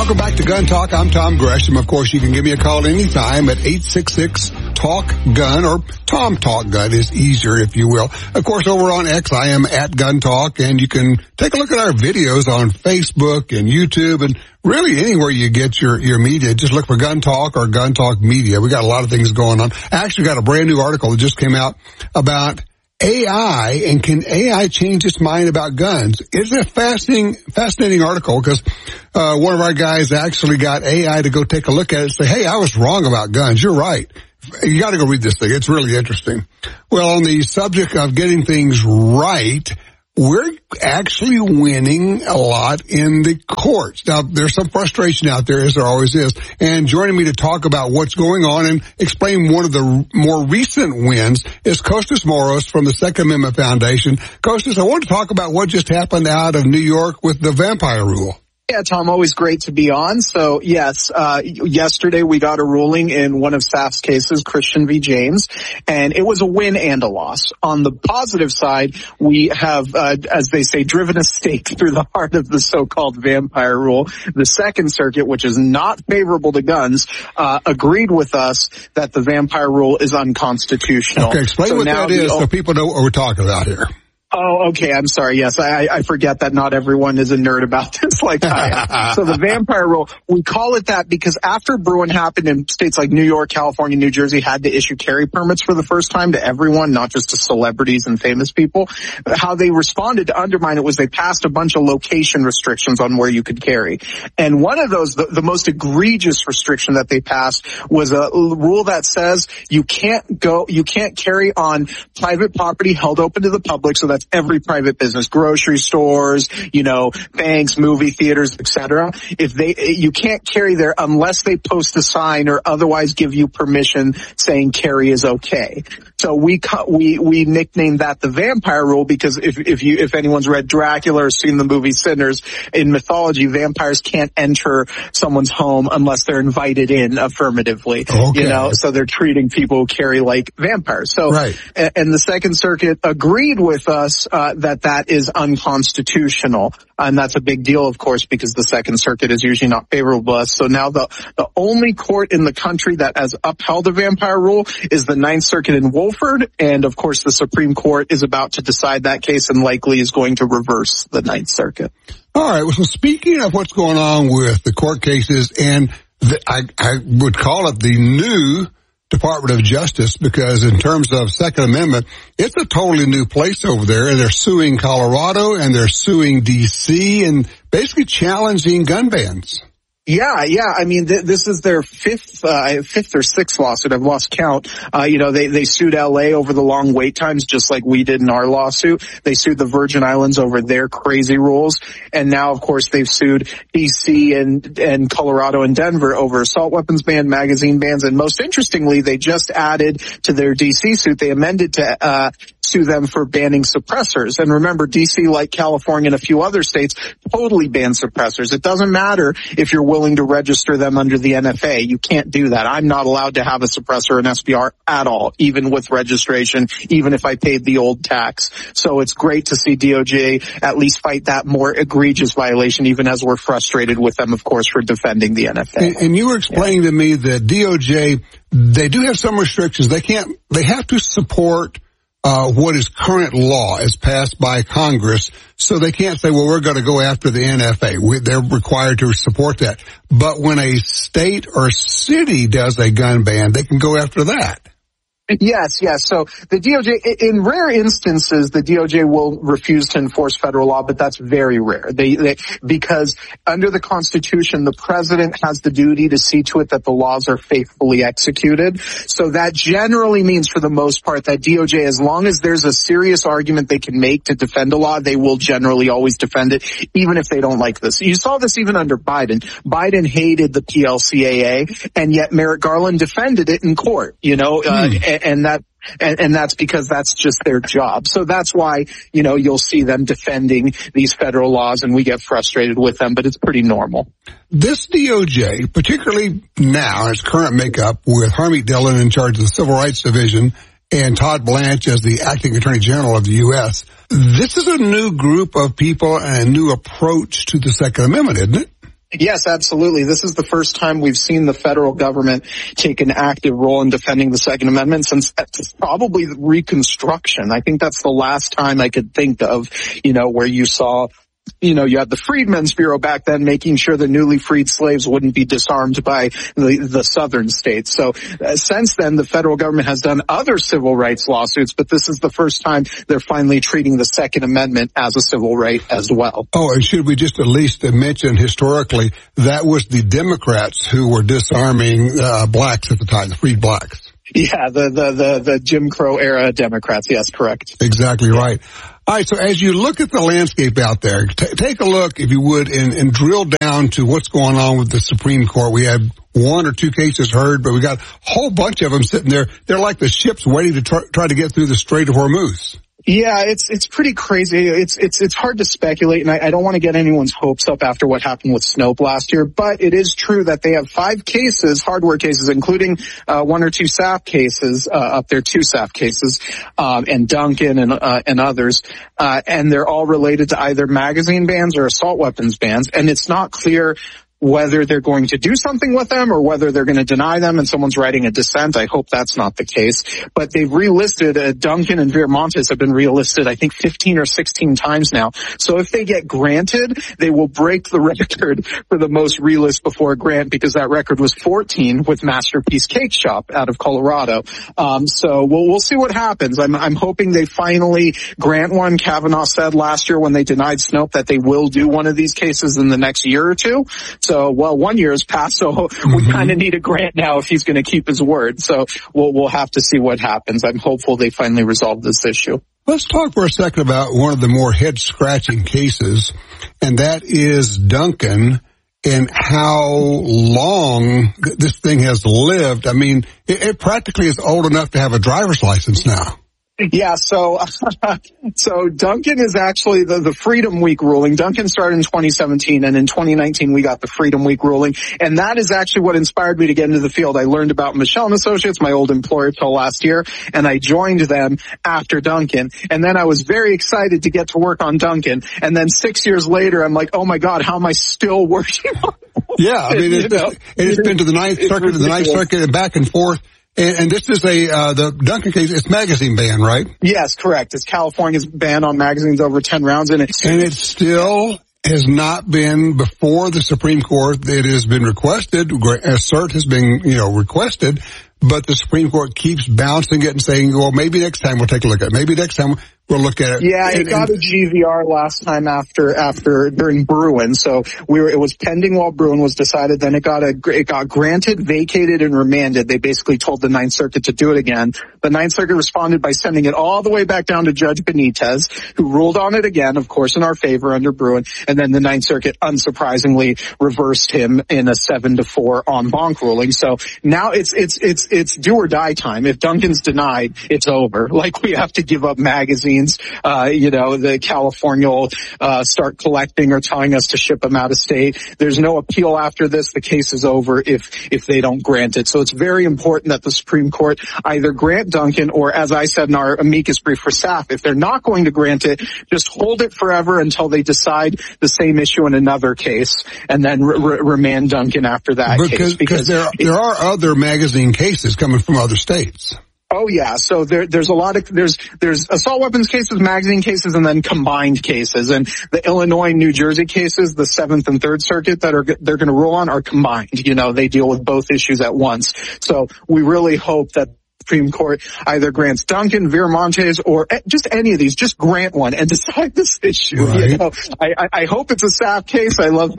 Welcome back to Gun Talk. I'm Tom Gresham. Of course, you can give me a call anytime at 866-TALK-GUN, or Tom Talk Gun is easier, if you will. Of course, over on X, I am at Gun Talk, and you can take a look at our videos on Facebook and YouTube and really anywhere you get your media. Just look for Gun Talk or Gun Talk Media. We got a lot of things going on. I actually got a brand new article that just came out about AI, and can AI change its mind about guns? It's a fascinating article because one of our guys actually got AI to go take a look at it and say, hey, I was wrong about guns. You're right. You got to go read this thing. It's really interesting. Well, on the subject of getting things right, we're actually winning a lot in the courts. Now, there's some frustration out there, as there always is. And joining me to talk about what's going on and explain one of the more recent wins is Kostas Moros from the Second Amendment Foundation. Kostas, I want to talk about what just happened out of New York with the vampire rule. Yeah, Tom, always great to be on. So, yes, yesterday we got a ruling in one of SAF's cases, Christian v. James, and it was a win and a loss. On the positive side, we have, as they say, driven a stake through the heart of the so-called vampire rule. The Second Circuit, which is not favorable to guns, agreed with us that the vampire rule is unconstitutional. Okay, explain what that is so people know what we're talking about here. Oh, okay. I'm sorry. Yes, I forget that not everyone is a nerd about this like I am. So the vampire rule, we call it that because after Bruin happened in states like New York, California, New Jersey had to issue carry permits for the first time to everyone, not just to celebrities and famous people. How they responded to undermine it was they passed a bunch of location restrictions on where you could carry. And one of those, the most egregious restriction that they passed was a rule that says you can't carry on private property held open to the public. So that's every private business, grocery stores, banks, movie theaters, etc. You can't carry there unless they post a sign or otherwise give you permission saying carry is okay. So we nicknamed that the vampire rule because if anyone's read Dracula or seen the movie Sinners, in mythology, vampires can't enter someone's home unless they're invited in affirmatively. Okay. So they're treating people who carry like vampires. So, right. And the Second Circuit agreed with us that is unconstitutional. And that's a big deal, of course, because the Second Circuit is usually not favorable to us. So now the only court in the country that has upheld a vampire rule is the Ninth Circuit in Wolford. And, of course, the Supreme Court is about to decide that case and likely is going to reverse the Ninth Circuit. All right. Well, so speaking of what's going on with the court cases, and I would call it the new Department of Justice, because in terms of Second Amendment, it's a totally new place over there, and they're suing Colorado and they're suing D.C. and basically challenging gun bans. Yeah. I mean, this is their fifth or sixth lawsuit. I've lost count. They sued LA over the long wait times, just like we did in our lawsuit. They sued the Virgin Islands over their crazy rules. And now, of course, they've sued DC and Colorado and Denver over assault weapons ban, magazine bans. And most interestingly, they just added to their DC suit, they amended to, sue them for banning suppressors. And remember, DC, like California and a few other states, totally ban suppressors. It doesn't matter if you're willing to register them under the NFA. You can't do that. I'm not allowed to have a suppressor in SBR at all, even with registration, even if I paid the old tax. So it's great to see DOJ at least fight that more egregious violation, even as we're frustrated with them, of course, for defending the NFA. And you were explaining to me that DOJ, they do have some restrictions. They have to support what is current law as passed by Congress, so they can't say, well, we're going to go after the NFA. They're required to support that. But when a state or city does a gun ban, they can go after that. Yes. So the DOJ, in rare instances, the DOJ will refuse to enforce federal law, but that's very rare. Because under the Constitution, the president has the duty to see to it that the laws are faithfully executed. So that generally means, for the most part, that DOJ, as long as there's a serious argument they can make to defend a law, they will generally always defend it, even if they don't like this. You saw this even under Biden. Biden hated the PLCAA, and yet Merrick Garland defended it in court, and that's because that's just their job. So that's why, you'll see them defending these federal laws, and we get frustrated with them, but it's pretty normal. This DOJ, particularly now, its current makeup with Harmeet Dillon in charge of the Civil Rights Division and Todd Blanche as the acting Attorney General of the U.S., this is a new group of people and a new approach to the Second Amendment, isn't it? Yes, absolutely. This is the first time we've seen the federal government take an active role in defending the Second Amendment since probably Reconstruction. I think that's the last time I could think of, where you saw, you had the Freedmen's Bureau back then making sure the newly freed slaves wouldn't be disarmed by the southern states. So since then, the federal government has done other civil rights lawsuits, but this is the first time they're finally treating the Second Amendment as a civil right as well. Oh, and should we just at least mention historically that was the Democrats who were disarming blacks at the time, the freed blacks. Yeah, the Jim Crow era Democrats. Yes, correct. Exactly right. All right, so as you look at the landscape out there, take a look, if you would, and drill down to what's going on with the Supreme Court. We had 1 or 2 cases heard, but we got a whole bunch of them sitting there. They're like the ships waiting to try to get through the Strait of Hormuz. Yeah, it's pretty crazy. It's hard to speculate, and I don't want to get anyone's hopes up after what happened with Snope last year, but it is true that they have 5 cases, hardware cases, including 1 or 2 SAF cases up there, 2 SAF cases, and Duncan and others, and they're all related to either magazine bans or assault weapons bans, and it's not clear whether they're going to do something with them or whether they're going to deny them and someone's writing a dissent. I hope that's not the case. But they've relisted, Duncan and Viramontes have been relisted, I think 15 or 16 times now. So if they get granted, they will break the record for the most relist before grant, because that record was 14 with Masterpiece Cake Shop out of Colorado. So we'll see what happens. I'm hoping they finally grant one. Kavanaugh said last year when they denied Snope that they will do one of these cases in the next year or two. So, 1 year has passed, so we kind of need a grant now if he's going to keep his word. So we'll have to see what happens. I'm hopeful they finally resolve this issue. Let's talk for a second about one of the more head-scratching cases, and that is Duncan and how long this thing has lived. I mean, it practically is old enough to have a driver's license now. Yeah, so Duncan is actually the Freedom Week ruling. Duncan started in 2017, and in 2019 we got the Freedom Week ruling, and that is actually what inspired me to get into the field. I learned about Michelle & Associates, my old employer, till last year, and I joined them after Duncan, and then I was very excited to get to work on Duncan, and then 6 years later I'm like, oh my God, how am I still working on it? Yeah, I mean, it's been to the Ninth Circuit, and back and forth. And this is the Duncan case, it's magazine ban, right? Yes, correct. It's California's ban on magazines over 10 rounds. And it still has not been before the Supreme Court. It has been requested, a cert has been, requested, but the Supreme Court keeps bouncing it and saying, well, maybe next time we'll take a look at it. Maybe next time we'll look at it. Yeah, it got a GVR last time during Bruin. So it was pending while Bruin was decided. Then it got granted, vacated, and remanded. They basically told the Ninth Circuit to do it again. The Ninth Circuit responded by sending it all the way back down to Judge Benitez, who ruled on it again, of course, in our favor under Bruin. And then the Ninth Circuit, unsurprisingly, reversed him in a 7-4 en banc ruling. So now it's do or die time. If Duncan's denied, it's over. Like, we have to give up magazines. The California will start collecting or telling us to ship them out of state. There's no appeal after this. The case is over if they don't grant it. So it's very important that the Supreme Court either grant Duncan or, as I said in our amicus brief for SAF, if they're not going to grant it, just hold it forever until they decide the same issue in another case, and then remand Duncan after that case. Because there are other magazine cases coming from other states. Oh yeah, so there's a lot of there's assault weapons cases, magazine cases, and then combined cases. And the Illinois and New Jersey cases, the 7th and 3rd Circuit they're going to rule on are combined. They deal with both issues at once. So we really hope that Supreme Court either grants Duncan, Viramontes, or just any of these. Just grant one and decide this issue. Right. I hope it's a SAF case. I love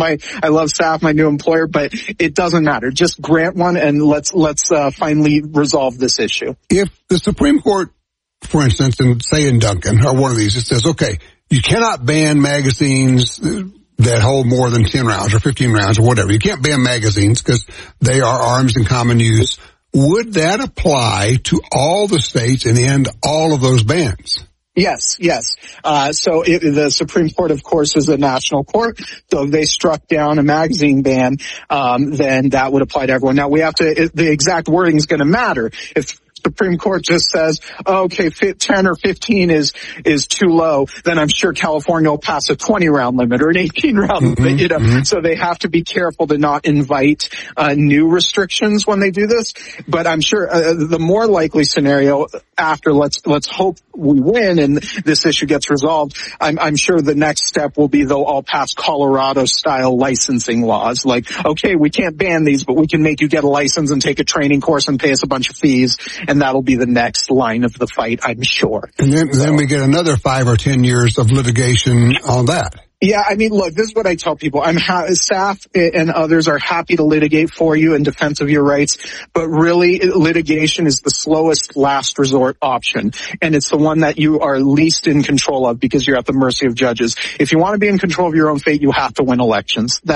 SAF, my new employer, but it doesn't matter. Just grant one and let's finally resolve this issue. If the Supreme Court, for instance, and say in Duncan or one of these, it says, okay, you cannot ban magazines that hold more than 10 rounds or 15 rounds or whatever. You can't ban magazines because they are arms in common use. Would that apply to all the states and end all of those bans? Yes. So the Supreme Court, of course, is a national court. So if they struck down a magazine ban, then that would apply to everyone. Now the exact wording is going to matter. If Supreme Court just says, okay, 10 or 15 is too low, then I'm sure California will pass a 20-round limit or an 18-round limit, So they have to be careful to not invite new restrictions when they do this. But I'm sure the more likely scenario after let's hope we win and this issue gets resolved, I'm sure the next step will be they'll all pass Colorado-style licensing laws. Like, okay, we can't ban these, but we can make you get a license and take a training course and pay us a bunch of fees, and that'll be the next line of the fight, I'm sure. And then we get another 5 or 10 years of litigation on that. Yeah, I mean, look, this is what I tell people. Staff and others are happy to litigate for you in defense of your rights, but really litigation is the slowest last resort option. And it's the one that you are least in control of because you're at the mercy of judges. If you want to be in control of your own fate, you have to win elections.